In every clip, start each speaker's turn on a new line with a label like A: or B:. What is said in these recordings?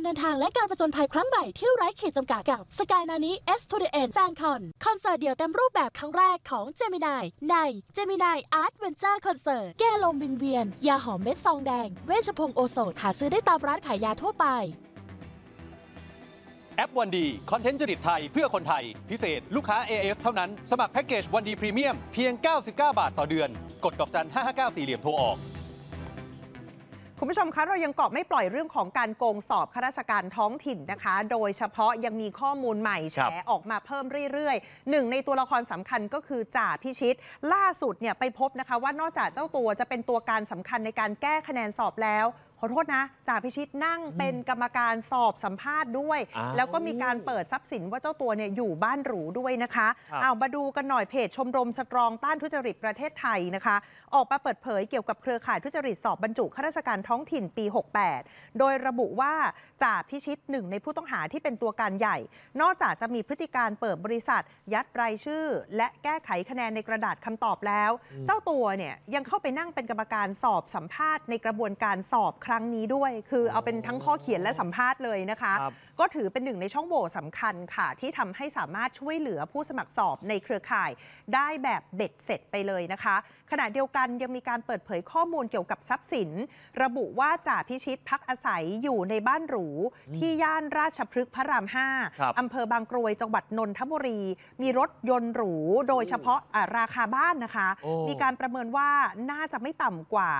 A: เดินทางและการผจญภัยครั้งใหม่ที่ไร้ขีดจำกัดกับ Sky Nani S to the End Fan Con คอนเสิร์ตเดี่ยวเต็มรูปแบบครั้งแรกของ Gemini ใน Gemini Art Venture Concert แก้ลมวิงเวียนยาหอมเม็ดซองแดงเวชพงศ์โอโสถหาซื้อได้ตามร้านขายยาทั่วไป
B: แอปวันดีคอนเทนต์จริตไทยเพื่อคนไทยพิเศษลูกค้า AS เท่านั้นสมัครแพ็กเกจวันดีพรีเมียมเพียง99 บาทต่อเดือนกดดอกจัน559 4เหลี่ยมโทรออก
C: คุณผู้ชมคะเรายังเกาะไม่ปล่อยเรื่องของการโกงสอบข้าราชการท้องถิ่นนะคะโดยเฉพาะยังมีข้อมูลใหม่แฉออกมาเพิ่มเรื่อยๆหนึ่งในตัวละครสำคัญก็คือจ่าพิชิตล่าสุดเนี่ยไปพบนะคะว่านอกจากเจ้าตัวจะเป็นตัวการสำคัญในการแก้คะแนนสอบแล้วขอโทษนะจ่าพิชิตนั่งเป็นกรรมการสอบสัมภาษณ์ด้วยแล้วก็มีการเปิดทรัพย์สินว่าเจ้าตัวเนี่ยอยู่บ้านหรูด้วยนะคะเอามาดูกันหน่อยเพจชมรมสตรองต้านทุจริตประเทศไทยนะคะออกมาเปิดเผยเกี่ยวกับเครือข่ายทุจริตสอบบรรจุข้าราชการท้องถิ่นปี 68โดยระบุว่าจ่าพิชิตหนึ่งในผู้ต้องหาที่เป็นตัวการใหญ่นอกจากจะมีพฤติการเปิดบริษัทยัดรายชื่อและแก้ไขคะแนนในกระดาษคำตอบแล้วเจ้าตัวเนี่ยยังเข้าไปนั่งเป็นกรรมการสอบสัมภาษณ์ในกระบวนการสอบครั้งนี้ด้วยคือเอาเป็นทั้งข้อเขียนและสัมภาษณ์เลยนะคะก็ถือเป็นหนึ่งในช่องโหว่สำคัญค่ะที่ทำให้สามารถช่วยเหลือผู้สมัครสอบในเครือข่ายได้แบบเบ็ดเสร็จไปเลยนะคะขณะเดียวกันยังมีการเปิดเผยข้อมูลเกี่ยวกับทรัพย์สินระบุว่าจ่าพิชิตพักอาศัยอยู่ในบ้านหรูที่ย่านราชพฤกษ์พระราม 5อำเภอบางกรวยจังหวัดนนทบุรีมีรถยนต์หรูโดยเฉพาะราคาบ้านนะคะมีการประเมินว่าน่าจะไม่ต่ำกว่า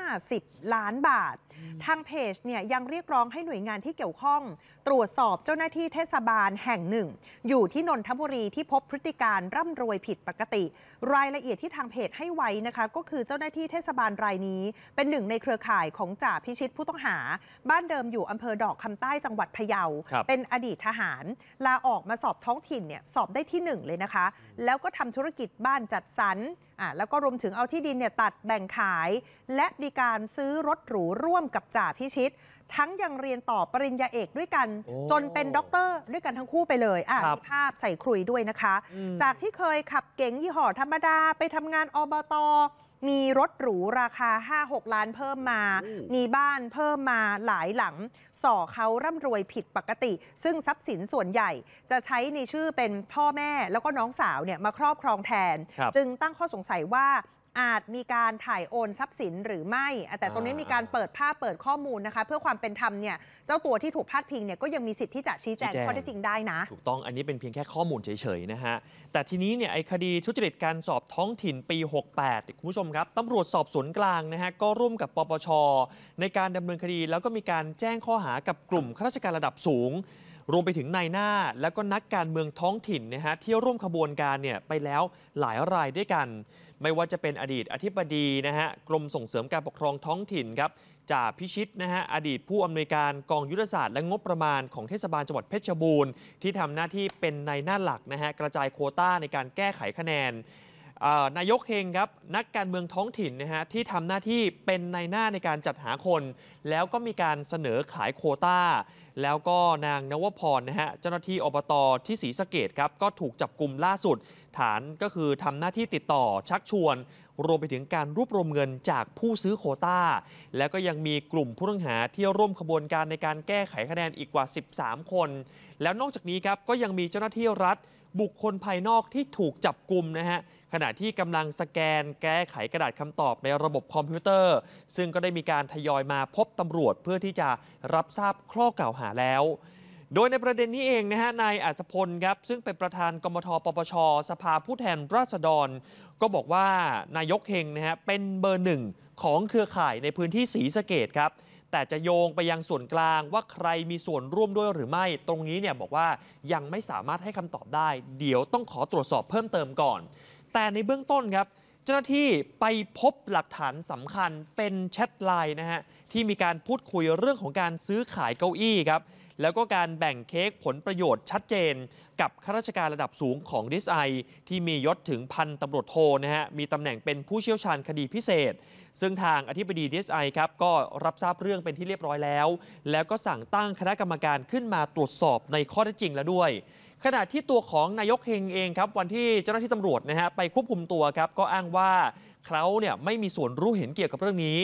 C: 50 ล้านบาททางเพจเนี่ยยังเรียกร้องให้หน่วยงานที่เกี่ยวข้องตรวจสอบเจ้าหน้าที่เทศบาลแห่งหนึ่งอยู่ที่นนทบุรีที่พบพฤติการร่ำรวยผิดปกติรายละเอียดที่ทางเพจให้ไว้นะคะก็คือเจ้าหน้าที่เทศบาลรายนี้เป็นหนึ่งในเครือข่ายของจ่าพิชิตผู้ต้องหาบ้านเดิมอยู่อำเภอดอกคำใต้จังหวัดพะเยาเป็นอดีตทหารลาออกมาสอบท้องถิ่นเนี่ยสอบได้ที่1เลยนะคะแล้วก็ทำธุรกิจบ้านจัดสรรแล้วก็รวมถึงเอาที่ดินเนี่ยตัดแบ่งขายและมีการซื้อรถหรูร่วมกับจ่าพิชิตทั้งยังเรียนต่อปริญญาเอกด้วยกันจนเป็นด็อกเตอร์ด้วยกันทั้งคู่ไปเลยมีภาพใส่ครุยด้วยนะคะจากที่เคยขับเก๋งยี่ห้อธรรมดาไปทำงานอบต.มีรถหรูราคา 5-6 ล้านเพิ่มมามีบ้านเพิ่มมาหลายหลังส่อเขาร่ำรวยผิดปกติซึ่งทรัพย์สินส่วนใหญ่จะใช้ในชื่อเป็นพ่อแม่แล้วก็น้องสาวเนี่ยมาครอบครองแทนจึงตั้งข้อสงสัยว่าอาจมีการถ่ายโอนทรัพย์สินหรือไม่แต่ตรงนี้มีการเปิดภาพเปิดข้อมูลนะคะเพื่อความเป็นธรรมเนี่ยเจ้าตัวที่ถูกพาดพิงเนี่ยก็ยังมีสิทธิ์ที่จะชี้แจงข้อเท็จจริงได้นะ
D: ถูกต้องอันนี้เป็นเพียงแค่ข้อมูลเฉยๆนะฮะแต่ทีนี้เนี่ยไอ้คดีทุจริตการสอบท้องถิ่นปี 68คุณผู้ชมครับตำรวจสอบสวนกลางนะฮะก็ร่วมกับปปช.ในการดำเนินคดีแล้วก็มีการแจ้งข้อหากับกลุ่มข้าราชการระดับสูงรวมไปถึงนายหน้าแล้วก็นักการเมืองท้องถิ่นนะฮะที่ร่วมขบวนการเนี่ยไปแล้วหลายรายด้วยกันไม่ว่าจะเป็นอดีตอธิบดีนะฮะกรมส่งเสริมการปกครองท้องถิ่นครับจ่าพิชิตนะฮะอดีตผู้อำนวยการกองยุทธศาสตร์และงบประมาณของเทศบาลจังหวัดเพชรบูรณ์ที่ทำหน้าที่เป็นนายหน้าหลักนะฮะกระจายโควต้าในการแก้ไขคะแนนนายกเฮงครับนักการเมืองท้องถิ่นนะฮะที่ทำหน้าที่เป็นนายหน้าในการจัดหาคนแล้วก็มีการเสนอขายโควต้าแล้วก็นางนวพรนะฮะเจ้าหน้าที่อบต.ที่ศรีสะเกษครับก็ถูกจับกุมล่าสุดฐานก็คือทำหน้าที่ติดต่อชักชวนรวมไปถึงการรวบรวมเงินจากผู้ซื้อโควต้าแล้วก็ยังมีกลุ่มผู้ต้องหาที่ร่วมขบวนการในการแก้ไขคะแนนอีกกว่า13คนแล้วนอกจากนี้ครับก็ยังมีเจ้าหน้าที่รัฐบุคคลภายนอกที่ถูกจับกุมนะฮะขณะที่กำลังสแกนแก้ไขกระดาษคำตอบในระบบคอมพิวเตอร์ซึ่งก็ได้มีการทยอยมาพบตำรวจเพื่อที่จะรับทราบข้อกล่าวหาแล้วโดยในประเด็นนี้เองนะฮะนายอัจฉพลครับซึ่งเป็นประธานกมท.ปปช.สภาผู้แทนราษฎรก็บอกว่านายกเฮงนะฮะเป็นเบอร์หนึ่งของเครือข่ายในพื้นที่ศรีสะเกษครับแต่จะโยงไปยังส่วนกลางว่าใครมีส่วนร่วมด้วยหรือไม่ตรงนี้เนี่ยบอกว่ายังไม่สามารถให้คำตอบได้เดี๋ยวต้องขอตรวจสอบเพิ่มเติมก่อนแต่ในเบื้องต้นครับเจ้าหน้าที่ไปพบหลักฐานสำคัญเป็นแชทไลน์นะฮะที่มีการพูดคุยเรื่องของการซื้อขายเก้าอี้ครับแล้วก็การแบ่งเค้กผลประโยชน์ชัดเจนกับข้าราชการระดับสูงของ DSI ที่มียศถึงพันตำรวจโทนะฮะมีตำแหน่งเป็นผู้เชี่ยวชาญคดีพิเศษซึ่งทางอธิบดี DSI ครับก็รับทราบเรื่องเป็นที่เรียบร้อยแล้วก็สั่งตั้งคณะกรรมการขึ้นมาตรวจสอบในข้อเท็จจริงแล้วด้วยขณะที่ตัวของนายกเฮงเองครับวันที่เจ้าหน้าที่ตำรวจนะฮะไปควบคุมตัวครับก็อ้างว่าเขาเนี่ยไม่มีส่วนรู้เห็นเกี่ยวกับเรื่องนี้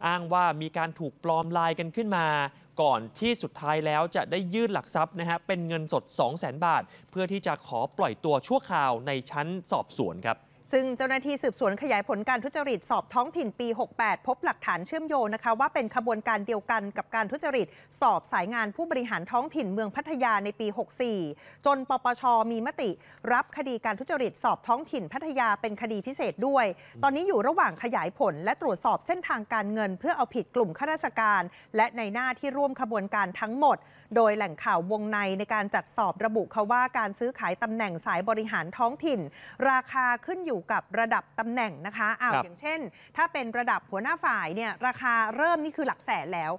D: อ้างว่ามีการถูกปลอมลายกันขึ้นมาก่อนที่สุดท้ายแล้วจะได้ยื่นหลักทรัพย์นะฮะเป็นเงินสด 200,000 บาทเพื่อที่จะขอปล่อยตัวชั่วคราวในชั้นสอบสวนครับ
C: ซึ่งเจ้าหน้าที่สืบสวนขยายผลการทุจริตสอบท้องถิ่นปี 68 พบหลักฐานเชื่อมโยงนะคะว่าเป็นขบวนการเดียวกันกับการทุจริตสอบสายงานผู้บริหารท้องถิ่นเมืองพัทยาในปี 64 จนปปช.มีมติรับคดีการทุจริตสอบท้องถิ่นพัทยาเป็นคดีพิเศษด้วย ตอนนี้อยู่ระหว่างขยายผลและตรวจสอบเส้นทางการเงินเพื่อเอาผิดกลุ่มข้าราชการและในหน้าที่ร่วมขบวนการทั้งหมดโดยแหล่งข่าววงในการจัดสอบระบุเขาว่าการซื้อขายตำแหน่งสายบริหารท้องถิ่นราคาขึ้นอยู่กับระดับตำแหน่งนะคะอย่างเช่นถ้าเป็นระดับหัวหน้าฝ่ายเนี่ยราคาเริ่มนี่คือหลักแสนแล้ว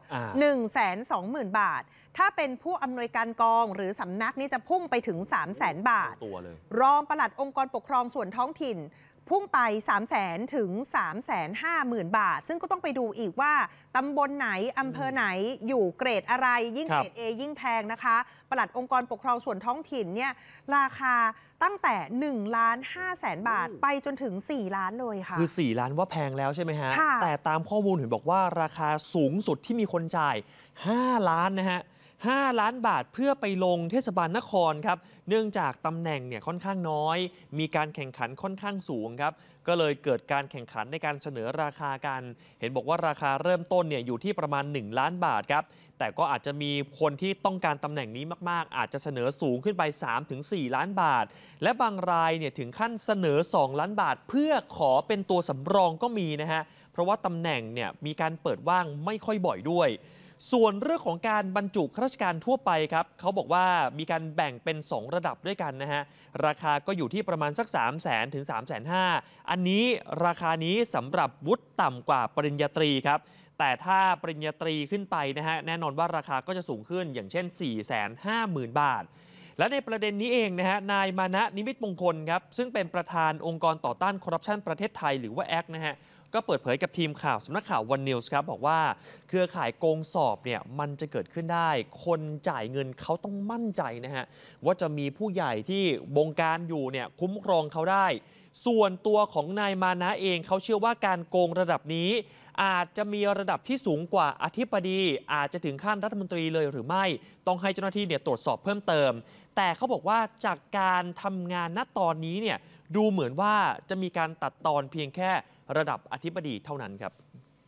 C: 120,000 บาทถ้าเป็นผู้อำนวยการกองหรือสำนักนี่จะพุ่งไปถึง 300,000 บาท
D: ตัวเลย
C: รองปลัดองค์กรปกครองส่วนท้องถิ่นพุ่งไป 300,000 ถึง 350,000 บาทซึ่งก็ต้องไปดูอีกว่าตำบลไหนอำเภอไหนอยู่เกรดอะไรยิ่งเกรด A ยิ่งแพงนะคะปลัดองค์กรปกครองส่วนท้องถิ่นเนี่ยราคาตั้งแต่ 1,500,000 บาทไปจนถึง 4 ล้านเลยค่ะ
D: คือ 4 ล้านว่าแพงแล้วใช่ไหมฮะแต่ตามข้อมูลเห็นบอกว่าราคาสูงสุดที่มีคนจ่าย 5 ล้านนะฮะ5 ล้านบาทเพื่อไปลงเทศบาลนครครับเนื่องจากตำแหน่งเนี่ยค่อนข้างน้อยมีการแข่งขันค่อนข้างสูงครับก็เลยเกิดการแข่งขันในการเสนอราคากันเห็นบอกว่าราคาเริ่มต้นเนี่ยอยู่ที่ประมาณ1 ล้านบาทครับแต่ก็อาจจะมีคนที่ต้องการตำแหน่งนี้มากๆอาจจะเสนอสูงขึ้นไป 3-4 ล้านบาทและบางรายเนี่ยถึงขั้นเสนอ2 ล้านบาทเพื่อขอเป็นตัวสำรองก็มีนะฮะเพราะว่าตำแหน่งเนี่ยมีการเปิดว่างไม่ค่อยบ่อยด้วยส่วนเรื่องของการบรรจุข้าราชการทั่วไปครับเขาบอกว่ามีการแบ่งเป็น2ระดับด้วยกันนะฮะราคาก็อยู่ที่ประมาณสัก 300,000 ถึง 350,000 อันนี้ราคานี้สำหรับวุฒิต่ำกว่าปริญญาตรีครับแต่ถ้าปริญญาตรีขึ้นไปนะฮะแน่นอนว่าราคาก็จะสูงขึ้นอย่างเช่น 450,000 บาทและในประเด็นนี้เองนะฮะนายมานะนิมิตมงคลครับซึ่งเป็นประธานองค์กรต่อต้านคอร์รัปชันประเทศไทยหรือว่าแอคนะฮะก็เปิดเผยกับทีมข่าวสำนักข่าววันนิวส์ครับบอกว่าเครือข่ายโกงสอบเนี่ยมันจะเกิดขึ้นได้คนจ่ายเงินเขาต้องมั่นใจนะฮะว่าจะมีผู้ใหญ่ที่บงการอยู่เนี่ยคุ้มครองเขาได้ส่วนตัวของนายมานะเองเขาเชื่อว่าการโกงระดับนี้อาจจะมีระดับที่สูงกว่าอธิบดีอาจจะถึงขั้นรัฐมนตรีเลยหรือไม่ต้องให้เจ้าหน้าที่เนี่ยตรวจสอบเพิ่มเติมแต่เขาบอกว่าจากการทำงานณตอนนี้เนี่ยดูเหมือนว่าจะมีการตัดตอนเพียงแค่ระดับอธิบดีเท่านั้นครับ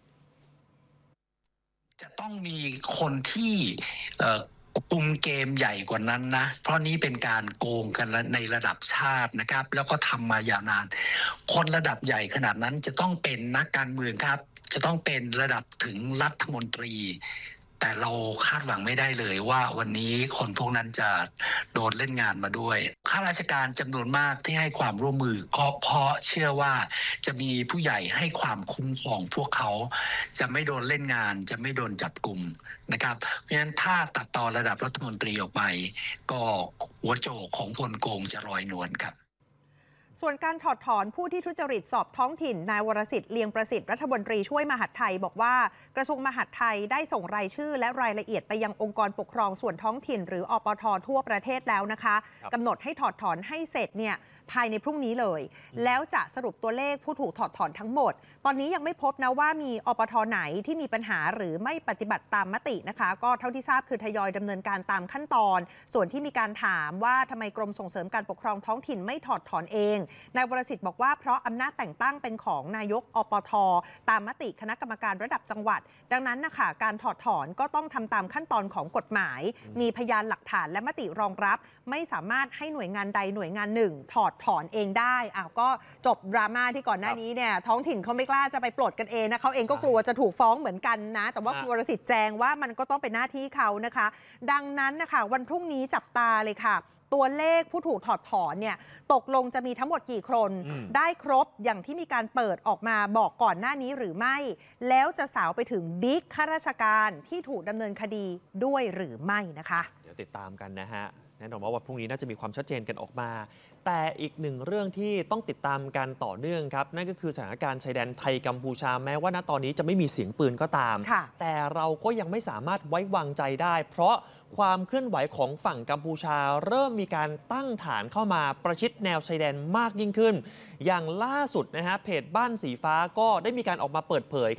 E: จะต้องมีคนที่กุมเกมใหญ่กว่านั้นนะเพราะนี้เป็นการโกงกันในระดับชาตินะครับแล้วก็ทำมายาวนานคนระดับใหญ่ขนาดนั้นจะต้องเป็นนักการเมืองครับจะต้องเป็นระดับถึงรัฐมนตรีแต่เราคาดหวังไม่ได้เลยว่าวันนี้คนพวกนั้นจะโดนเล่นงานมาด้วยข้าราชการจำนวนมากที่ให้ความร่วมมือก็เพราะเชื่อว่าจะมีผู้ใหญ่ให้ความคุ้มครองพวกเขาจะไม่โดนเล่นงานจะไม่โดนจับกุมนะครับเพราะฉะนั้นถ้าตัดตอนระดับรัฐมนตรีออกไปก็หัวโจกของคนโกงจะลอยนวลครับ
C: ส่วนการถอดถอนผู้ที่ทุจริตสอบท้องถิ่นนายวรสิทธิ์เลียงประสิทธิ์รัฐมนตรีช่วยมหาดไทยบอกว่ากระทรวงมหาดไทยได้ส่งรายชื่อและรายละเอียดไปยังองค์กรปกครองส่วนท้องถิ่นหรืออปท.ทั่วประเทศแล้วนะคะกำหนดให้ถอดถอนให้เสร็จเนี่ยภายในพรุ่งนี้เลยแล้วจะสรุปตัวเลขผู้ถูกถอดถอนทั้งหมดตอนนี้ยังไม่พบนะว่ามีอปท.ไหนที่มีปัญหาหรือไม่ปฏิบัติตามมตินะคะก็เท่าที่ทราบคือทยอยดำเนินการตามขั้นตอนส่วนที่มีการถามว่าทำไมกรมส่งเสริมการปกครองท้องถิ่นไม่ถอดถอนเองนายวรสิทธิ์บอกว่าเพราะอำนาจแต่งตั้งเป็นของนายกอปท.ตามมติคณะกรรมการระดับจังหวัดดังนั้นนะคะการถอดถอนก็ต้องทำตามขั้นตอนของกฎหมายมีพยานหลักฐานและมติรองรับไม่สามารถให้หน่วยงานใดหน่วยงานหนึ่งถอดถอนเองได้ก็จบดราม่าที่ก่อนหน้านี้เนี่ยท้องถิ่นเขาไม่กล้าจะไปปลดกันเองนะเขาเองก็กลัวจะถูกฟ้องเหมือนกันนะแต่ว่าคุณวรสิทธิ์แจ้งว่ามันก็ต้องเป็นหน้าที่เขานะคะดังนั้นนะคะวันพรุ่งนี้จับตาเลยค่ะตัวเลขผู้ถูกถอดถอนเนี่ยตกลงจะมีทั้งหมดกี่คนได้ครบอย่างที่มีการเปิดออกมาบอกก่อนหน้านี้หรือไม่แล้วจะสาวไปถึงบิ๊กข้าราชการที่ถูกดำเนินคดีด้วยหรือไม่นะคะ
D: เดี๋ยวติดตามกันนะฮะแน่นอนว่าวันพรุ่งนี้น่าจะมีความชัดเจนกันออกมาแต่อีกหนึ่งเรื่องที่ต้องติดตามกันต่อเนื่องครับนั่นก็คือสถานการณ์ชายแดนไทยกัมพูชาแม้ว่าณตอนนี้จะไม่มีเสียงปืนก็ตามแต่เราก็ยังไม่สามารถไว้วางใจได้เพราะความเคลื่อนไหวของฝั่งกัมพูชาเริ่มมีการตั้งฐานเข้ามาประชิดแนวชายแดนมากยิ่งขึ้นอย่างล่าสุดนะฮะเพจบ้านสีฟ้าก็ได้มีการออกมาเปิดเผยครับ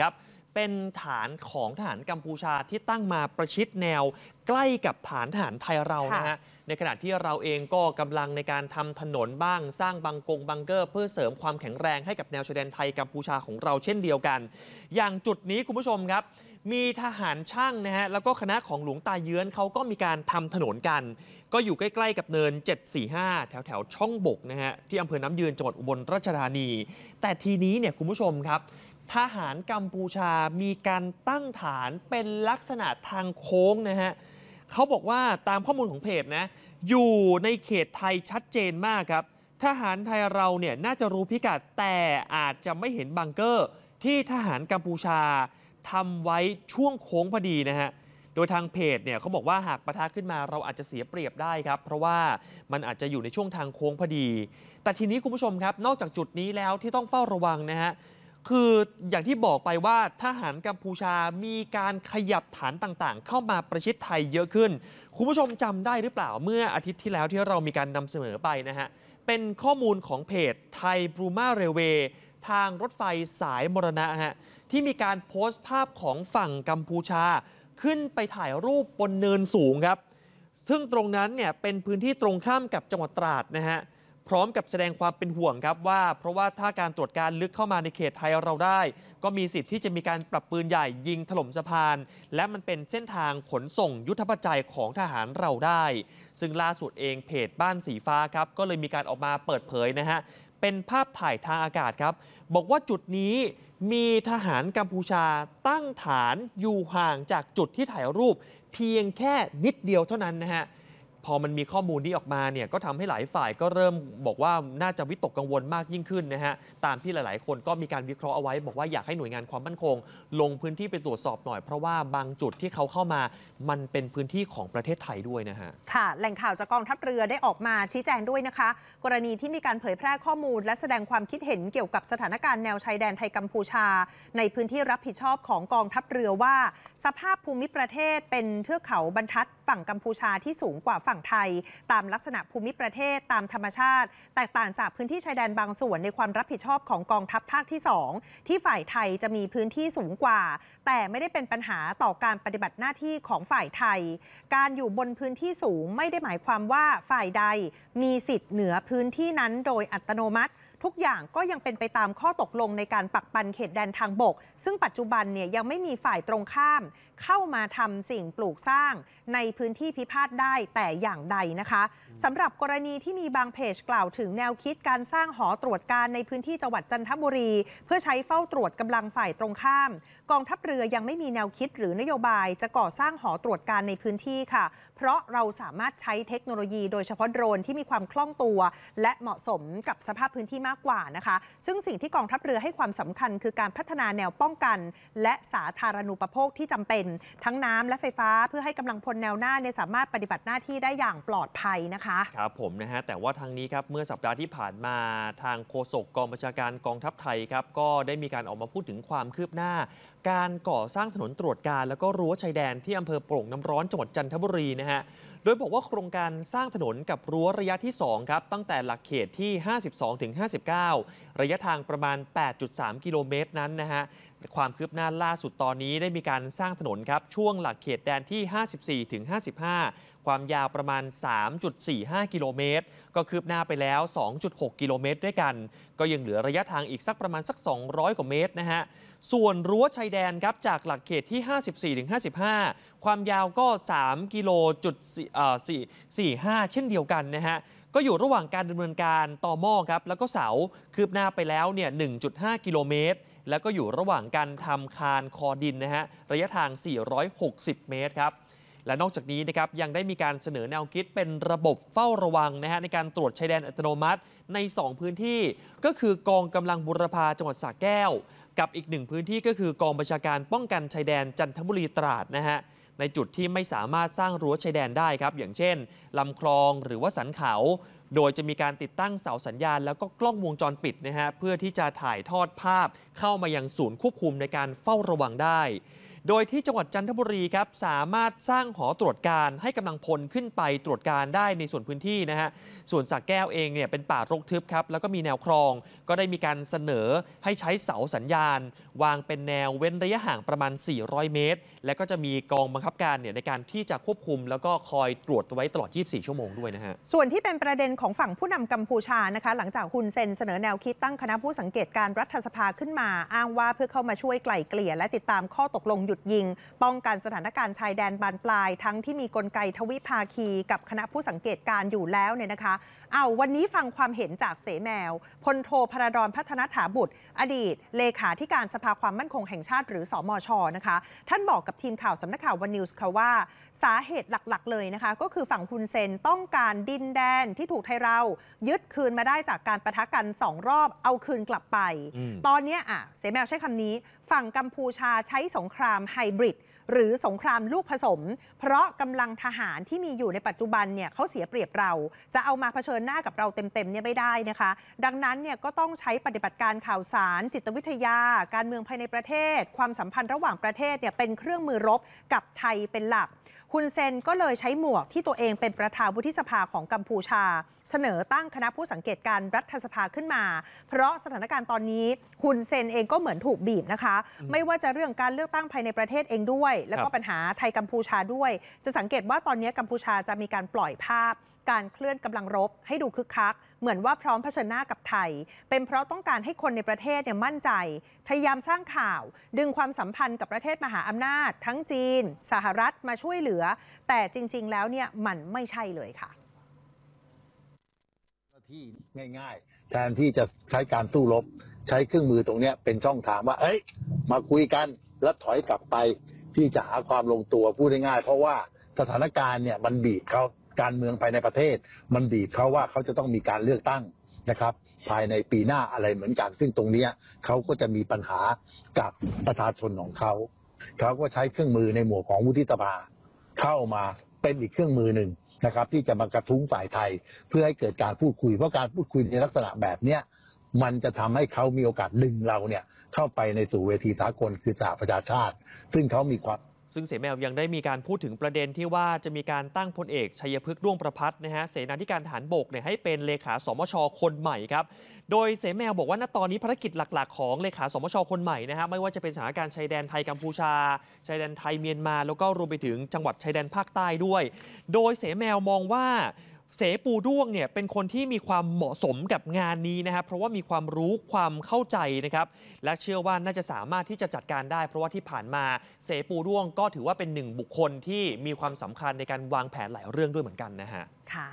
D: เป็นฐานของทหารกัมพูชาที่ตั้งมาประชิดแนวใกล้กับฐานทหารไทยเรานะฮะในขณะที่เราเองก็กำลังในการทำถนนบ้างสร้างบังเกอร์เพื่อเสริมความแข็งแรงให้กับแนวชายแดนไทยกัมพูชาของเราเช่นเดียวกันอย่างจุดนี้คุณผู้ชมครับมีทหารช่างนะฮะแล้วก็คณะของหลวงตาเยื้อนเขาก็มีการทำถนนกันก็อยู่ใกล้ๆกับเนิน 745 แถวช่องบกนะฮะที่อำเภอน้ำยืนจังหวัดอุบลราชธานีแต่ทีนี้เนี่ยคุณผู้ชมครับทหารกัมพูชามีการตั้งฐานเป็นลักษณะทางโค้งนะฮะเขาบอกว่าตามข้อมูลของเพจนะอยู่ในเขตไทยชัดเจนมากครับทหารไทยเราเนี่ยน่าจะรู้พิกัดแต่อาจจะไม่เห็นบังเกอร์ที่ทหารกัมพูชาทำไว้ช่วงโค้งพอดีนะฮะโดยทางเพจเนี่ยเขาบอกว่าหากปะทะขึ้นมาเราอาจจะเสียเปรียบได้ครับเพราะว่ามันอาจจะอยู่ในช่วงทางโค้งพอดีแต่ทีนี้คุณผู้ชมครับนอกจากจุดนี้แล้วที่ต้องเฝ้าระวังนะฮะคืออย่างที่บอกไปว่าทหารกัมพูชามีการขยับฐานต่างๆเข้ามาประชิดไทยเยอะขึ้นคุณผู้ชมจำได้หรือเปล่าเมื่ออาทิตย์ที่แล้วที่เรามีการนำเสนอไปนะฮะเป็นข้อมูลของเพจไทยบรูมาเรลเวย์ทางรถไฟสายมรณะฮะที่มีการโพสต์ภาพของฝั่งกัมพูชาขึ้นไปถ่ายรูปบนเนินสูงครับซึ่งตรงนั้นเนี่ยเป็นพื้นที่ตรงข้ามกับจังหวัดตราดนะฮะพร้อมกับแสดงความเป็นห่วงครับว่าเพราะว่าถ้าการตรวจการลึกเข้ามาในเขตไทยเราได้ก็มีสิทธิ์ที่จะมีการปรับปืนใหญ่ยิงถล่มสะพานและมันเป็นเส้นทางขนส่งยุทธปัจจัยของทหารเราได้ซึ่งล่าสุดเองเพจบ้านสีฟ้าครับก็เลยมีการออกมาเปิดเผยนะฮะเป็นภาพถ่ายทางอากาศครับบอกว่าจุดนี้มีทหารกัมพูชาตั้งฐานอยู่ห่างจากจุดที่ถ่ายรูปเพียงแค่นิดเดียวเท่านั้นนะฮะพอมันมีข้อมูลนี้ออกมาเนี่ยก็ทำให้หลายฝ่ายก็เริ่มบอกว่าน่าจะวิตกกังวลมากยิ่งขึ้นนะฮะตามที่หลายๆคนก็มีการวิเคราะห์เอาไว้บอกว่าอยากให้หน่วยงานความมั่นคงลงพื้นที่ไปตรวจสอบหน่อยเพราะว่าบางจุดที่เขาเข้ามามันเป็นพื้นที่ของประเทศไทยด้วยนะฮะ
C: ค่ะแหล่งข่าวจากกองทัพเรือได้ออกมาชี้แจงด้วยนะคะกรณีที่มีการเผยแพร่ข้อมูลและแสดงความคิดเห็นเกี่ยวกับสถานการณ์แนวชายแดนไทยกัมพูชาในพื้นที่รับผิดชอบของกองทัพเรือว่าสภาพภูมิประเทศเป็นเทือกเขาบรรทัดฝั่งกัมพูชาที่สูงกว่าฝั่งไทยตามลักษณะภูมิประเทศตามธรรมชาติแตกต่างจากพื้นที่ชายแดนบางส่วนในความรับผิดชอบของกองทัพภาคที่ 2ที่ฝ่ายไทยจะมีพื้นที่สูงกว่าแต่ไม่ได้เป็นปัญหาต่อการปฏิบัติหน้าที่ของฝ่ายไทยการอยู่บนพื้นที่สูงไม่ได้หมายความว่าฝ่ายใดมีสิทธิ์เหนือพื้นที่นั้นโดยอัตโนมัติทุกอย่างก็ยังเป็นไปตามข้อตกลงในการปักปันเขตแดนทางบกซึ่งปัจจุบันเนี่ยยังไม่มีฝ่ายตรงข้ามเข้ามาทำสิ่งปลูกสร้างในพื้นที่พิพาทได้แต่อย่างใดนะคะสำหรับกรณีที่มีบางเพจกล่าวถึงแนวคิดการสร้างหอตรวจการในพื้นที่จังหวัดจันทบุรีเพื่อใช้เฝ้าตรวจกำลังฝ่ายตรงข้ามกองทัพเรือยังไม่มีแนวคิดหรือนโยบายจะก่อสร้างหอตรวจการในพื้นที่ค่ะเพราะเราสามารถใช้เทคโนโลยีโดยเฉพาะโดรนที่มีความคล่องตัวและเหมาะสมกับสภาพพื้นที่มากกว่านะคะซึ่งสิ่งที่กองทัพเรือให้ความสำคัญคือการพัฒนาแนวป้องกันและสาธารณูปโภคที่จำเป็นทั้งน้ำและไฟฟ้าเพื่อให้กำลังพลแนวหน้าสามารถปฏิบัติหน้าที่ได้อย่างปลอดภัยนะคะ
D: ครับผมนะฮะแต่ว่าทางนี้ครับเมื่อสัปดาห์ที่ผ่านมาทางโฆษกกองบัญชาการกองทัพไทยครับก็ได้มีการออกมาพูดถึงความคืบหน้าการก่อสร้างถนนตรวจการแล้วก็รั้วชายแดนที่อำเภอโป่งน้ำร้อนจังหวัดจันทบุรีนะฮะโดยบอกว่าโครงการสร้างถนนกับรั้วระยะที่2ครับตั้งแต่หลักเขตที่52ถึง59ระยะทางประมาณ 8.3 กิโลเมตรนั้นนะฮะความคืบหน้าล่าสุดตอนนี้ได้มีการสร้างถนนครับช่วงหลักเขตแดนที่54ถึง55ความยาวประมาณ 3.45 กิโลเมตรก็คืบหน้าไปแล้ว 2.6 กิโลเมตรด้วยกันก็ยังเหลือระยะทางอีกสักประมาณสัก200กว่าเมตรนะฮะส่วนรั้วชายแดนครับจากหลักเขตที่54ถึง55ความยาวก็3กิโลจุด45เช่นเดียวกันนะฮะก็อยู่ระหว่างการดำเนินการต่อหม้อครับแล้วก็เสาคืบหน้าไปแล้วเนี่ย 1.5 กิโลเมตรแล้วก็อยู่ระหว่างการทำคานคอดินนะฮะระยะทาง460เมตรครับและนอกจากนี้นะครับยังได้มีการเสนอแนวคิดเป็นระบบเฝ้าระวังนะฮะในการตรวจชายแดนอัตโนมัติใน2พื้นที่ก็คือกองกำลังบุรพาจังหวัดสระแก้วกับอีก1พื้นที่ก็คือกองบัญชาการป้องกันชายแดนจันทบุรีตราดนะฮะในจุดที่ไม่สามารถสร้างรั้วชายแดนได้ครับอย่างเช่นลำคลองหรือว่าสันเขาโดยจะมีการติดตั้งเสาสัญญาณแล้วก็กล้องวงจรปิดนะฮะเพื่อที่จะถ่ายทอดภาพเข้ามายังศูนย์ควบคุมในการเฝ้าระวังได้โดยที่จังหวัดจันทบุรีครับสามารถสร้างหอตรวจการให้กำลังพลขึ้นไปตรวจการได้ในส่วนพื้นที่นะฮะส่วนสระแก้วเองเนี่ยเป็นป่ารกทึบครับแล้วก็มีแนวคลองก็ได้มีการเสนอให้ใช้เสาสัญญาณวางเป็นแนวเว้นระยะห่างประมาณ400 เมตรและก็จะมีกองบังคับการเนี่ยในการที่จะควบคุมแล้วก็คอยตรวจไว้ตลอด24 ชั่วโมงด้วยนะฮะ
C: ส่วนที่เป็นประเด็นของฝั่งผู้นำกัมพูชานะคะหลังจากฮุนเซนเสนอแนวคิดตั้งคณะผู้สังเกตการรัฐสภาขึ้นมาอ้างว่าเพื่อเข้ามาช่วยไกล่เกลี่ยและติดตามข้อตกลงหยุดยิงป้องกันสถานการณ์ชายแดนบานปลายทั้งที่มีกลไกทวิภาคีกับคณะผู้สังเกตการอยู่แล้วเนี่ยนะคะวันนี้ฟังความเห็นจากเสแมวพลโทพระดรพัฒนถาบุตรอดีตเลขาธิการสภาความมั่นคงแห่งชาติหรือสมช.นะคะท่านบอกกับทีมข่าวสำนักข่าววันนิวส์ค่ะว่าสาเหตุหลักๆเลยนะคะก็คือฝั่งฮุนเซนต้องการดินแดนที่ถูกไทยเรายึดคืนมาได้จากการปะทะกัน2 รอบเอาคืนกลับไปตอนนี้เสแมวใช้คำนี้ฝั่งกัมพูชาใช้สงครามไฮบริดหรือสงครามลูกผสมเพราะกำลังทหารที่มีอยู่ในปัจจุบันเนี่ยเขาเสียเปรียบเราจะเอามาเผชิญหน้ากับเราเต็มๆเนี่ยไม่ได้นะคะดังนั้นเนี่ยก็ต้องใช้ปฏิบัติการข่าวสารจิตวิทยาการเมืองภายในประเทศความสัมพันธ์ระหว่างประเทศเนี่ยเป็นเครื่องมือรบกับไทยเป็นหลักฮุนเซนก็เลยใช้หมวกที่ตัวเองเป็นประธานวุฒิสภาของกัมพูชาเสนอตั้งคณะผู้สังเกตการรัฐสภาขึ้นมาเพราะสถานการณ์ตอนนี้ฮุนเซนเองก็เหมือนถูกบีบนะคะไม่ว่าจะเรื่องการเลือกตั้งภายในประเทศเองด้วยแล้วก็ปัญหาไทยกัมพูชาด้วยจะสังเกตว่าตอนนี้กัมพูชาจะมีการปล่อยภาพการเคลื่อนกำลังรบให้ดูคึกคักเหมือนว่าพร้อมเผชิญหน้ากับไทยเป็นเพราะต้องการให้คนในประเทศเนี่ยมั่นใจพยายามสร้างข่าวดึงความสัมพันธ์กับประเทศมหาอำนาจทั้งจีนสหรัฐมาช่วยเหลือแต่จริงๆแล้วเนี่ยมันไม่ใช่เลยค่ะ
F: ที่ง่ายๆแทนที่จะใช้การสู้รบใช้เครื่องมือตรงนี้เป็นช่องทางว่ามาคุยกันแล้วถอยกลับไปที่จะหาความลงตัวพูดง่ายๆเพราะว่าสถานการณ์เนี่ยมันบีบเขาการเมืองภายในประเทศมันบีบเขาว่าเขาจะต้องมีการเลือกตั้งนะครับภายในปีหน้าอะไรเหมือนกันซึ่งตรงนี้เขาก็จะมีปัญหากับประชาชนของเขาก็ใช้เครื่องมือในหมวดของวุฒิสภาเข้ามาเป็นอีกเครื่องมือหนึ่งนะครับที่จะมากระทุ้งฝ่ายไทยเพื่อให้เกิดการพูดคุยเพราะการพูดคุยในลักษณะแบบนี้มันจะทำให้เขามีโอกาสดึงเราเนี่ยเข้าไปในสู่เวทีสากลคือสหประชาชาติซึ่งเขามีความ
D: ซึ่งเสแมวยังได้มีการพูดถึงประเด็นที่ว่าจะมีการตั้งพลเอกชัยพฤกษ์ด้วงประภัตนะฮะเสนาธิการทหารบกเนี่ยให้เป็นเลขาสมชคนใหม่ครับโดยเสแมวบอกว่าณตอนนี้ภารกิจหลักๆของเลขาสมชคนใหม่นะฮะไม่ว่าจะเป็นสถานการณ์ชายแดนไทยกัมพูชาชายแดนไทยเมียนมาแล้วก็รวมไปถึงจังหวัดชายแดนภาคใต้ด้วยโดยเสแมวมองว่าเสปูด้วงเนี่ยเป็นคนที่มีความเหมาะสมกับงานนี้นะครับเพราะว่ามีความรู้ความเข้าใจนะครับและเชื่อว่าน่าจะสามารถที่จะจัดการได้เพราะว่าที่ผ่านมาเสปูด้วงก็ถือว่าเป็นหนึ่งบุคคลที่มีความสำคัญในการวางแผนหลายเรื่องด้วยเหมือนกันนะฮะ
C: ค่ะ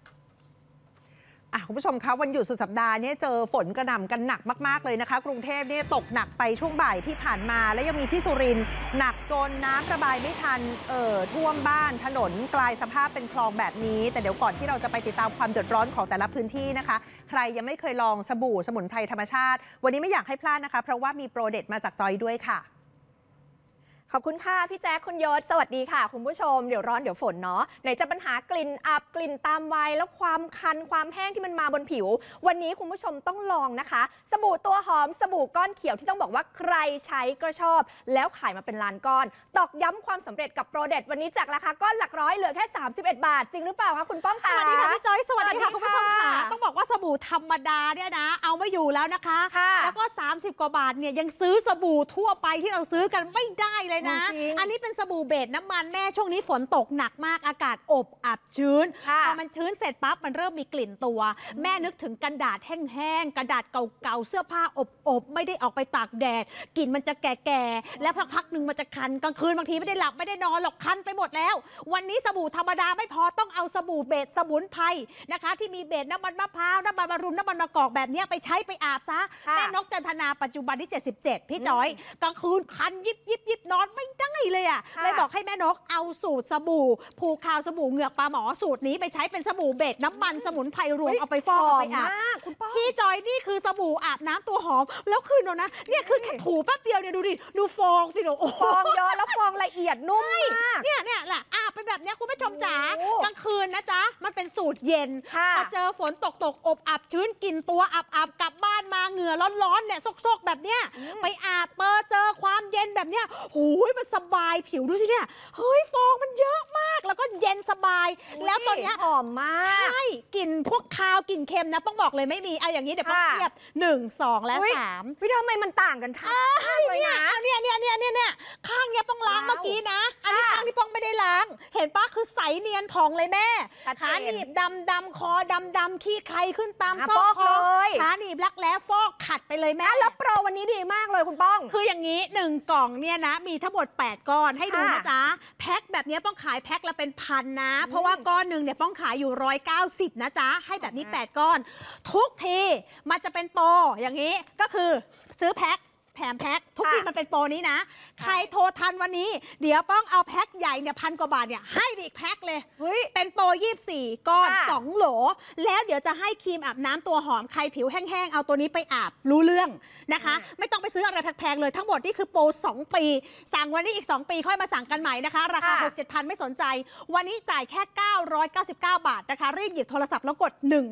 C: คุณผู้ชมคะวันหยุดสุดสัปดาห์นี้เจอฝนกระหน่ำกันหนักมากๆเลยนะคะกรุงเทพนี่ตกหนักไปช่วงบ่ายที่ผ่านมาและยังมีที่สุรินทร์หนักจนน้ำระบายไม่ทันท่วมบ้านถนนกลายสภาพเป็นคลองแบบนี้แต่เดี๋ยวก่อนที่เราจะไปติดตามความเดือดร้อนของแต่ละพื้นที่นะคะใครยังไม่เคยลองสบู่สมุนไพรธรรมชาติวันนี้ไม่อยากให้พลาดนะคะเพราะว่ามีโปรเด็ดมาจากจอยด้วยค่ะ
G: ขอบคุณค่ะพี่แจ๊คคุณยศสวัสดีค่ะคุณผู้ชมเดี๋ยวร้อนเดี๋ยวฝนเนาะไหนจะปัญหากลิ่นอับกลิ่นตามวัยแล้วความคันความแห้งที่มันมาบนผิววันนี้คุณผู้ชมต้องลองนะคะสบู่ตัวหอมสบู่ก้อนเขียวที่ต้องบอกว่าใครใช้ก็ชอบแล้วขายมาเป็นล้านก้อนตอกย้ำความสำเร็จกับโปรเด็ดวันนี้จากราคาก้อนหลักร้อยเหลือแค่31 บาทจริงหรือเปล่าคะคุณป้องคะ
H: สวัสดีค่ะพี่จอยสวัสดีค่ะคุณผู้ชมค่ะต้องบอกว่าสบู่ธรรมดาเนี่ยนะเอาไม่อยู่แล้วนะคะแล้วก็30 กว่าบาทเนี่ยยังซื้อสบู่ทั่วไปที่เราซื้อกันไม่ได้เลยนะอันนี้เป็นสบู่เบสน้ำมันแม่ช่วงนี้ฝนตกหนักมากอากาศอบอับชื้นพอมันชื้นเสร็จปั๊บมันเริ่มมีกลิ่นตัวแม่นึกถึงกระดาษแห้งๆกระดาษเก่าๆเสื้อผ้าอบไม่ได้ออกไปตากแดดกลิ่นมันจะแก่ๆแล้วพักๆนึงมันจะคันกลางคืนบางทีไม่ได้หลับไม่ได้นอนหรอกคันไปหมดแล้ววันนี้สบู่ธรรมดาไม่พอต้องเอาสบู่เบสสมุนไพรนะคะที่มีเบสน้ำมันมะพร้าวน้ำมันมะรุมน้ำมันมะกอกแบบนี้ไปใช้ไปอาบซะแม่นกจันทนาปัจจุบันที่77พี่จอยกลางคืนคันยิบนอนไม่ได้เลยเลยบอกให้แม่นกเอาสูตรสบู่ภูคาวสบู่เหงือกปลาหมอสูตรนี้ไปใช้เป็นสบู่เบสน้ำมันสมุนไพรรวมเอาไปฟอกเอาไปอาบพี่จอยนี่คือสบู่อาบน้ำตัวหอมแล้วคืนนนะเนี่ยคือแค่ถูแป๊บเดียวเนี่ยดูดิดูฟองสิฟอง
G: เยอะแล้วฟองละเอียดนุ่มมาก
H: เนี่ยแหละอาบไปแบบนี้คุณผู้ชมจ๋ากลางคืนนะจ๊ะมันเป็นสูตรเย็นพอเจอฝนตกอบอับชื้นกินตัวอับกลับบ้านมาเหงื่อร้อนๆเนี่ยซกๆแบบเนี้ยไปอาบเจอความเย็นแบบเนี้ยหูยมันสบายผิวดูสิเนี่ยเฮ้ยฟองมันเยอะมากแล้วก็เย็นสบายแล้วตอนนี้
G: หอมมาก
H: ใช่กลิ่นพวกคาวกลิ่นเค็มนะต้องบอกเลยไม่มีเอาอย่างนี้เดี๋ยวป้องเทียบ1 2และ3
G: วิทำไมมันต่างกันทั้งเลยนะ
H: เนี่ยข้างเนี้ยป้องล้างเมื่อกี้นะอันนี้ข้างที่ป้องไม่ได้ล้างเห็นป้าคือใสเนียนผ่องเลยแม่ขาหนีบดำคอดำขี้ใครขึ้นตามซอกคอขาหนีบรักแร้ฟอกขัดไปเลยแม่
G: แล้วโปรวันนี้ดีมากเลยคุณป้อง
H: คืออย่างนี้1 กล่องเนี่ยนะมีทั้งหมด8 ก้อนให้ดูนะจ๊ะแพ็คแบบนี้ป้องขายแพ็คละเป็นพันนะเพราะว่าก้อนหนึ่งเนี่ยป้องขายอยู่190นะจ๊ะให้แบบนี้8 ก้อนทุกทีมันจะเป็นโปรอย่างนี้ก็คือซื้อแพ็คแถมแพ็คทุกทีมันเป็นโปรนี้นะใครโทรทันวันนี้เดี๋ยวป้องเอาแพ็คใหญ่เนี่ย1,000 กว่าบาทเนี่ยให้อีกแพ็คเลยเป็นโปร24 ก้อน2 โหลแล้วเดี๋ยวจะให้ครีมอาบน้ำตัวหอมใครผิวแห้งๆเอาตัวนี้ไปอาบรู้เรื่องนะคะไม่ต้องไปซื้ออะไรแพงๆเลยทั้งหมดนี่คือโปร2 ปีสั่งวันนี้อีก2 ปีค่อยมาสั่งกันใหม่นะคะราคา 6-7 พันไม่สนใจวันนี้จ่ายแค่999 บาทนะคะรีบหยิบโทรศัพท์แล้วกด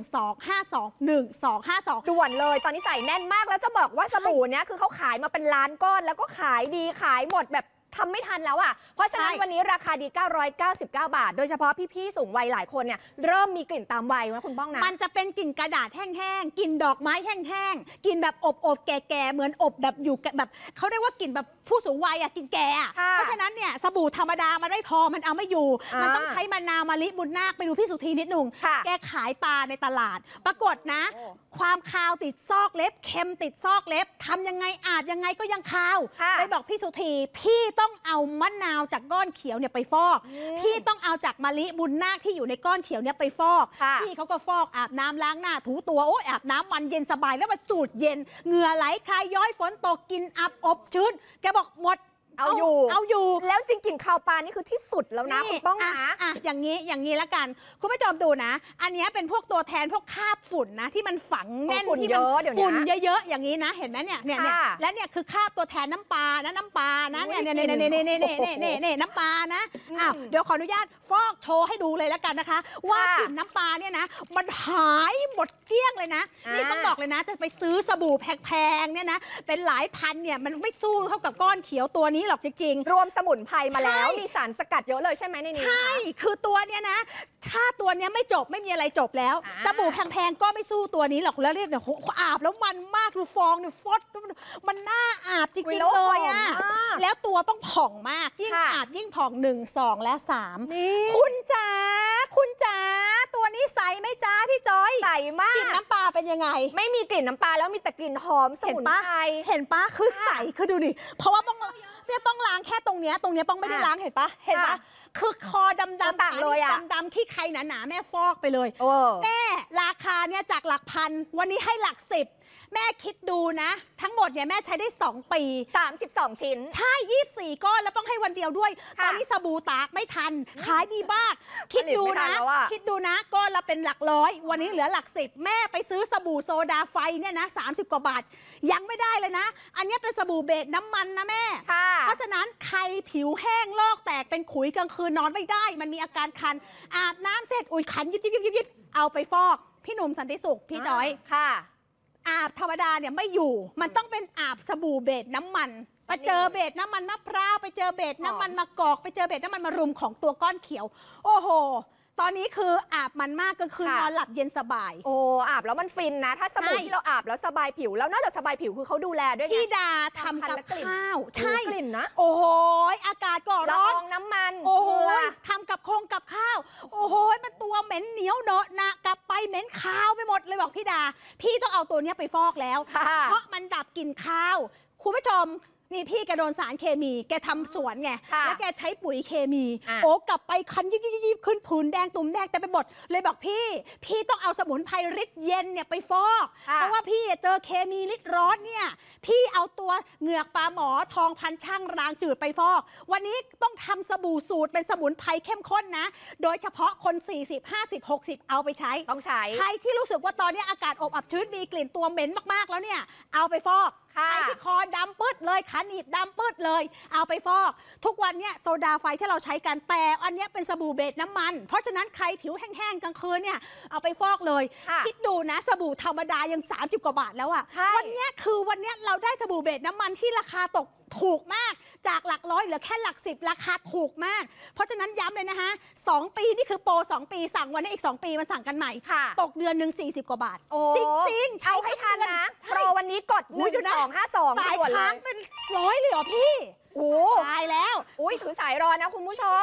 H: 1252
G: ด่วนเลยตอนนี้ใส่แน่นมากแล้วจะบอกว่าสบู่เนี้ยคือเขาขายมาเป็นล้านก้อนแล้วก็ขายดีขายหมดแบบทำไม่ทันแล้วอ่ะเพราะฉะนั้นวันนี้ราคาดี999 บาทโดยเฉพาะพี่ๆสูงวัยหลายคนเนี่ยเริ่มมีกลิ่นตามวัยนะคุณป้องนะ
H: มันจะเป็นกลิ่นกระดาษแห้งๆกลิ่นดอกไม้แห้งๆกลิ่นแบบอบแก่ๆเหมือนอบแบบอยู่แบบเขาเรียกว่ากลิ่นแบบผู้สูงวัยอ่ะกลิ่นแก่เพราะฉะนั้นเนี่ยสบู่ธรรมดามันไม่พอมันเอาไม่อยู่มันต้องใช้มะนาวมะลิบุญนาคไปดูพี่สุธีนิดนึงแกขายปลาในตลาดปรากฏนะความคาวติดซอกเล็บเค็มติดซอกเล็บทำยังไงอาบยังไงก็ยังคาวเลยบอกพี่สุธีพี่ต้องเอามะนาวจากก้อนเขียวเนี่ยไปฟอกพี่ต้องเอาจากมะลิบุญนาคที่อยู่ในก้อนเขียวเนี่ยไปฟอกพี่เขาก็ฟอกอาบน้ำล้างหน้าถูตัวโอ้อาบน้ำมันเย็นสบายแล้วมันสูดเย็นเหงื่อไหลคายย้อยฝนตกกินอับอบชื้นแกบอกหมด
G: เอาอยู่แล้วจริงกลิ่นคาวปลานี่คือที่สุดแล้วนะคุณป้องนะ
H: อย่างนี้ละกันคุณผู้ชมดูนะอันนี้เป็นพวกตัวแทนพวกคราบฝุ่นนะที่มันฝังแน่นที่มันฝุ่นเยอะๆอย่างนี้นะเห็นไหมเนี่ยและเนี่ยคือคราบตัวแทนน้ำปลานะน้ำปลานะเนี่ยน้ำปลานะเดี๋ยวขออนุญาตฟอกโชว์ให้ดูเลยละกันนะคะว่ากลิ่นน้ำปลาเนี่ยนะมันหายหมดเกลี้ยงเลยนะนี่ต้องบอกเลยนะจะไปซื้อสบู่แพงๆเนี่ยนะเป็นหลายพันเนี่ยมันไม่สู้เท่ากับก้อนเขียวตัวนี้หรอกจริง
G: ๆรวมสมุนไพรมาแล้วมีสารสกัดเยอะเลยใช่ไหมในนี้
H: ใช่คือตัวเนี้ยนะถ้าตัวเนี้ยไม่จบไม่มีอะไรจบแล้วสบู่แพงๆก็ไม่สู้ตัวนี้หรอกแล้วเรียกเนี่ยอาบแล้วมันมากดูฟองเนี่ยฟอดมันน่าอาบจริงๆเลยอ่ะแล้วตัวต้องผ่องมากยิ่งอาบยิ่งผ่อง1 2และ3คุณจ๋าตัวนี้ใสไหมจ๊ะพี่จอย
G: ใสมาก
H: กลิ่นน้ำปลาเป็นยังไง
G: ไม่มีกลิ่นน้ำปลาแล้วมีแต่กลิ่นหอมสมุนไพร
H: เห็นปะคือใสคือดูดิเพราะว่าเนี่ยป้องล้างแค่ตรงเนี้ยป้องไม่ได้ล้างเห็นปะคือคอดำ
G: ต่างเลยอะ
H: ดำขี้ใครหนาแม่ฟอกไปเลยแม่ราคาเนี่ยจากหลักพันวันนี้ให้หลัก10แม่คิดดูนะทั้งหมดเนี่ยแม่ใช้ได้2 ปี
G: 32 ชิ้น
H: ใช่24 ก้อนแล้วต้องให้วันเดียวด้วยตอนนี้สบู่ตากไม่ทันขายดีมากคิดดูนะก้อนละเป็นหลักร้อยวันนี้เหลือหลัก10แม่ไปซื้อสบู่โซดาไฟเนี่ยนะ30 กว่าบาทยังไม่ได้เลยนะอันนี้เป็นสบู่เบสน้ำมันนะแม่เพราะฉะนั้นใครผิวแห้งลอกแตกเป็นขุยกลางคืนนอนไม่ได้มันมีอาการคันอาบน้ำเสร็จอุ้ยคันยิบเอาไปฟอกพี่หนุ่มสันติสุขพี่จอย
G: ค่ะ
H: อาบธรรมดาเนี่ยไม่อยู่มันต้องเป็นอาบสบู่เบสน้ำมันไปเจอเบสน้ำมันมะพร้าวไปเจอเบสน้ำมันมะกอกไปเจอเบสน้ำมันมะรุมของตัวก้อนเขียวโอ้โหตอนนี้คืออาบมันมากก็คือนอนหลับเย็นสบาย
G: โอ้อาบแล้วมันฟินนะถ้าสบู่ที่เราอาบแล้วสบายผิวแล้วนอกจากสบายผิวคือเขาดูแลด้วย
H: พี่ดาทำกับข้าวใช่
G: กลิ่นนะ
H: โอ้โหอากาศก็ร้อน
G: น้ำมัน
H: โอ้โหทำกับข้าวโอ้โหมันตัวเหม็นเหนียวเนอะนะกลับไปเหม็นคาวไปหมดเลยบอกพี่ดาพี่ต้องเอาตัวนี้ไปฟอกแล้วเพราะมันดับกลิ่นคาวคุณผู้ชมนี่พี่แกโดนสารเคมีแกทำสวนไงแล้วแกใช้ปุ๋ยเคมีโอ้กลับไปคันยิบขึ้นผื่นแดงตุ่มแดงแต่ไปหมดเลยบอกพี่ต้องเอาสมุนไพรฤทธิ์เย็นเนี่ยไปฟอกเพราะว่าพี่เจอเคมีฤทธิ์ร้อนเนี่ยพี่เอาตัวเหงือกปลาหมอทองพันช่างรางจืดไปฟอกวันนี้ต้องทำสบู่สูตรเป็นสมุนไพรเข้มข้นนะโดยเฉพาะคน40 50 60เอาไปใช้
G: ต้องใช้
H: ใครที่รู้สึกว่าตอนนี้อากาศอบอับชื้นมีกลิ่นตัวเหม็นมากๆแล้วเนี่ยเอาไปฟอก
G: ใคร
H: ที่คอดำปื้ดเลยขาหนีบดำปื้ดเลยเอาไปฟอกทุกวันเนี้ยโซดาไฟที่เราใช้กันแต่อันเนี้ยเป็นสบู่เบสน้ำมันเพราะฉะนั้นใครผิวแห้งๆกลางคืนเนี่ยเอาไปฟอกเลยคิดดูนะสบู่ธรรมดายัง30 กว่าบาทแล้วอะวันเนี้ยเราได้สบู่เบสน้ำมันที่ราคาตกถูกมากจากหลักร้อยเหลือแค่หลัก10ราคาถูกมากเพราะฉะนั้นย้ำเลยนะคะ2 ปีนี่คือโปร2 ปีสั่งวันนี้อีก2 ปีมาสั่งกันใหม่ตกเดือนหนึ่ง40 กว่าบาทจริงๆ
G: เอาให้ทันนะโปรวันนี้กด1252
H: สายค้างเป็น100เลยเหรอพี่
G: โอ้
H: ตายแล้ว
G: ถือสายรอนะคุณผู้ชม